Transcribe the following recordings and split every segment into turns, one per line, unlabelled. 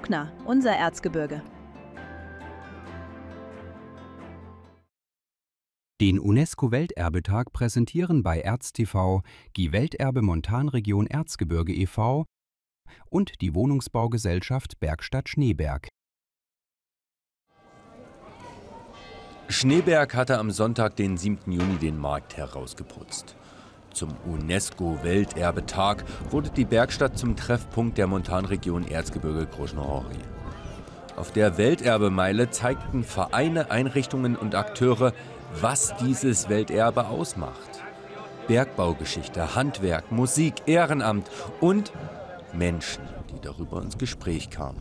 Bruckner, unser Erzgebirge.
Den UNESCO-Welterbetag präsentieren bei ErzTV die Welterbe Montanregion Erzgebirge e.V. und die Wohnungsbaugesellschaft Bergstadt Schneeberg.
Schneeberg hatte am Sonntag, den 7. Juni, den Markt herausgeputzt. Zum UNESCO-Welterbetag wurde die Bergstadt zum Treffpunkt der Montanregion Erzgebirge Großschnor-Henri. Auf der Welterbemeile zeigten Vereine, Einrichtungen und Akteure, was dieses Welterbe ausmacht. Bergbaugeschichte, Handwerk, Musik, Ehrenamt und Menschen, die darüber ins Gespräch kamen.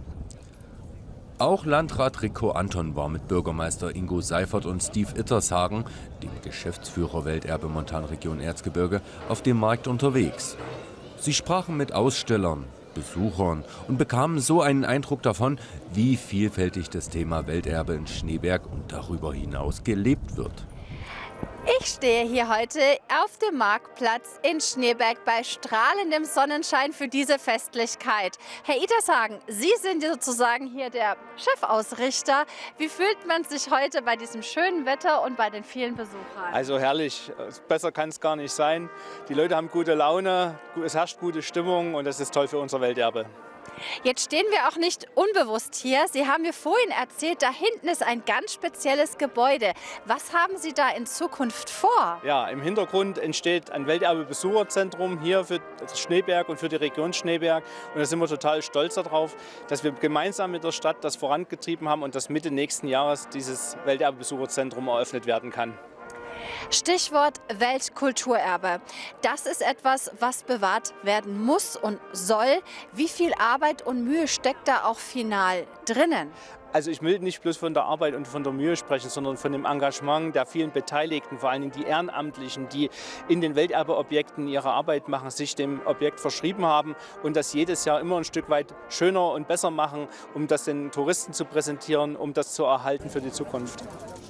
Auch Landrat Rico Anton war mit Bürgermeister Ingo Seifert und Steve Ittershagen, dem Geschäftsführer Welterbe Montanregion Erzgebirge, auf dem Markt unterwegs. Sie sprachen mit Ausstellern, Besuchern und bekamen so einen Eindruck davon, wie vielfältig das Thema Welterbe in Schneeberg und darüber hinaus gelebt wird.
Ich stehe hier heute auf dem Marktplatz in Schneeberg bei strahlendem Sonnenschein für diese Festlichkeit. Herr Ittershagen, Sie sind sozusagen hier der Chefausrichter. Wie fühlt man sich heute bei diesem schönen Wetter und bei den vielen Besuchern?
Also herrlich, besser kann es gar nicht sein. Die Leute haben gute Laune, es herrscht gute Stimmung und das ist toll für unser Welterbe.
Jetzt stehen wir auch nicht unbewusst hier. Sie haben mir vorhin erzählt, da hinten ist ein ganz spezielles Gebäude. Was haben Sie da in Zukunft vor?
Ja, im Hintergrund entsteht ein Welterbe-Besucherzentrum hier für Schneeberg und für die Region Schneeberg. Und da sind wir total stolz darauf, dass wir gemeinsam mit der Stadt das vorangetrieben haben und dass Mitte nächsten Jahres dieses Welterbe-Besucherzentrum eröffnet werden kann.
Stichwort Weltkulturerbe. Das ist etwas, was bewahrt werden muss und soll. Wie viel Arbeit und Mühe steckt da auch final drinnen?
Also ich will nicht bloß von der Arbeit und von der Mühe sprechen, sondern von dem Engagement der vielen Beteiligten, vor allen Dingen die Ehrenamtlichen, die in den Welterbeobjekten ihre Arbeit machen, sich dem Objekt verschrieben haben und das jedes Jahr immer ein Stück weit schöner und besser machen, um das den Touristen zu präsentieren, um das zu erhalten für die Zukunft.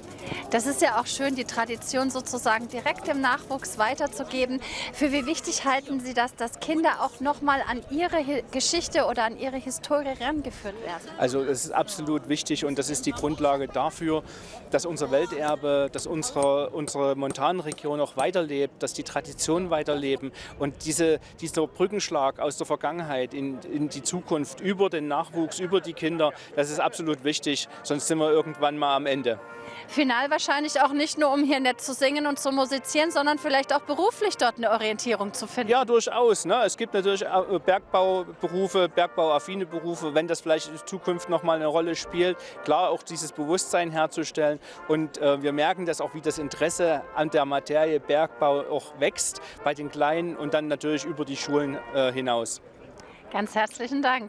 Das ist ja auch schön, die Tradition sozusagen direkt dem Nachwuchs weiterzugeben. Für wie wichtig halten Sie das, dass Kinder auch noch mal an ihre Geschichte oder an ihre Historie herangeführt werden?
Also es ist absolut wichtig und das ist die Grundlage dafür, dass unser Welterbe, dass unsere Montanregion auch weiterlebt, dass die Traditionen weiterleben und dieser Brückenschlag aus der Vergangenheit in die Zukunft über den Nachwuchs, über die Kinder, das ist absolut wichtig, sonst sind wir irgendwann mal am Ende.
Final wahrscheinlich auch nicht nur, um hier nett zu singen und zu musizieren, sondern vielleicht auch beruflich dort eine Orientierung zu finden.
Ja, durchaus. Ne? Es gibt natürlich Bergbauberufe, bergbauaffine Berufe, wenn das vielleicht in Zukunft noch mal eine Rolle spielt. Klar, auch dieses Bewusstsein herzustellen. Und wir merken das auch, wie das Interesse an der Materie Bergbau auch wächst bei den Kleinen und dann natürlich über die Schulen hinaus.
Ganz herzlichen Dank.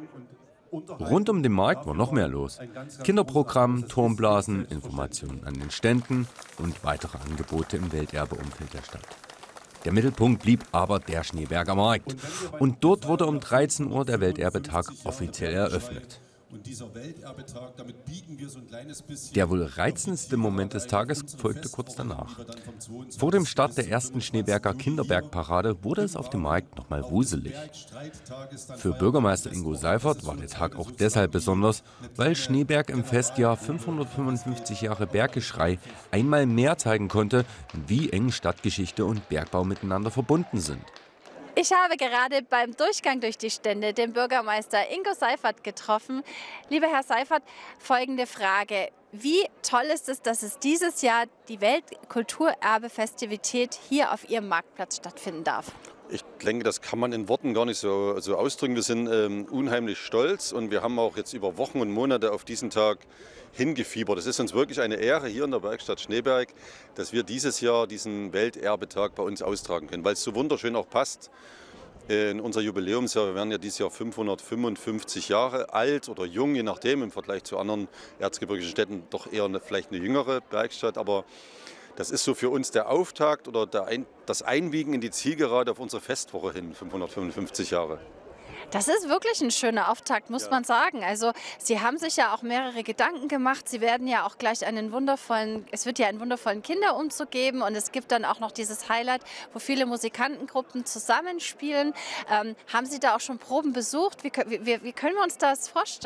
Rund um den Markt war noch mehr los. Kinderprogramm, Turmblasen, Informationen an den Ständen und weitere Angebote im Welterbeumfeld der Stadt. Der Mittelpunkt blieb aber der Schneeberger Markt. Und dort wurde um 13 Uhr der Welterbetag offiziell eröffnet. Der wohl reizendste Moment des Tages folgte kurz danach. Vor dem Start der ersten Schneeberger Kinderbergparade wurde es auf dem Markt nochmal wuselig. Für Bürgermeister Ingo Seifert war der Tag auch deshalb besonders, weil Schneeberg im Festjahr 555 Jahre Berggeschrei einmal mehr zeigen konnte, wie eng Stadtgeschichte und Bergbau miteinander verbunden sind.
Ich habe gerade beim Durchgang durch die Stände den Bürgermeister Ingo Seifert getroffen. Lieber Herr Seifert, folgende Frage. Wie toll ist es, dass es dieses Jahr die Weltkulturerbe-Festivität hier auf Ihrem Marktplatz stattfinden darf?
Ich denke, das kann man in Worten gar nicht so ausdrücken. Wir sind unheimlich stolz und wir haben auch jetzt über Wochen und Monate auf diesen Tag hingefiebert. Es ist uns wirklich eine Ehre hier in der Bergstadt Schneeberg, dass wir dieses Jahr diesen Welterbetag bei uns austragen können, weil es so wunderschön auch passt in unser Jubiläumsjahr. Wir werden ja dieses Jahr 555 Jahre alt oder jung, je nachdem, im Vergleich zu anderen erzgebirgischen Städten doch eher vielleicht eine jüngere Bergstadt, aber das ist so für uns der Auftakt oder das Einbiegen in die Zielgerade auf unsere Festwoche hin, 555 Jahre.
Das ist wirklich ein schöner Auftakt, muss man sagen. Also Sie haben sich ja auch mehrere Gedanken gemacht. Sie werden ja auch gleich es wird ja einen wundervollen Kinderumzug geben und es gibt dann auch noch dieses Highlight, wo viele Musikantengruppen zusammenspielen. Haben Sie da auch schon Proben besucht? Wie können wir uns das vorstellen?